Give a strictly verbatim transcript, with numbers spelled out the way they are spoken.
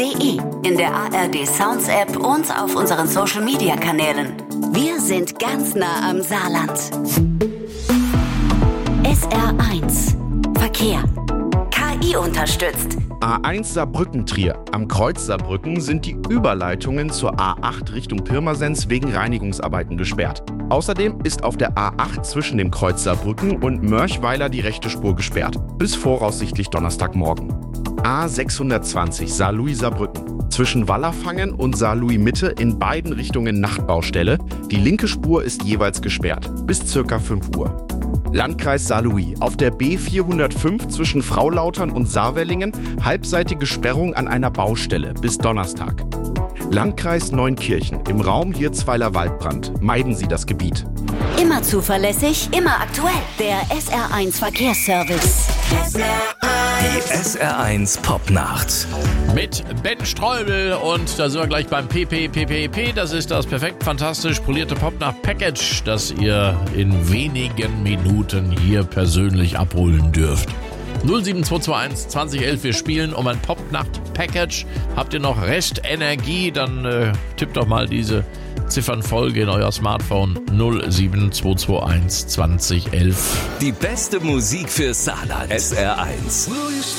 de, in der A R D Sounds App und auf unseren Social Media Kanälen. Wir sind ganz nah am Saarland. S R eins Verkehr. K I unterstützt. A eins Saarbrücken-Trier. Am Kreuz Saarbrücken sind die Überleitungen zur A acht Richtung Pirmasens wegen Reinigungsarbeiten gesperrt. Außerdem ist auf der A acht zwischen dem Kreuz Saarbrücken und Mörchweiler die rechte Spur gesperrt. Bis voraussichtlich Donnerstagmorgen. A sechshundertzwanzig Saarlouis-Saarbrücken. Zwischen Wallerfangen und Saarlouis-Mitte in beiden Richtungen Nachtbaustelle. Die linke Spur ist jeweils gesperrt. Bis circa fünf Uhr. Landkreis Saarlouis. Auf der B vierhundertfünf zwischen Fraulautern und Saarwellingen halbseitige Sperrung an einer Baustelle bis Donnerstag. Landkreis Neunkirchen. Im Raum Hirzweiler Waldbrand. Meiden Sie das Gebiet. Immer zuverlässig, immer aktuell. Der S R eins Verkehrsservice. Die S R eins Popnacht. Mit Ben Streubel und da sind wir gleich beim P P P P P. Das ist das perfekt fantastisch polierte Popnacht-Package, das ihr in wenigen Minuten hier persönlich abholen dürft. null sieben zwei zwei eins zwanzig elf, wir spielen um ein Popnacht-Package. Habt ihr noch Restenergie, dann äh, tippt doch mal diese Ziffernfolge in euer Smartphone null sieben zwei zwei eins zwanzig elf. Die beste Musik für Saarland. S R eins.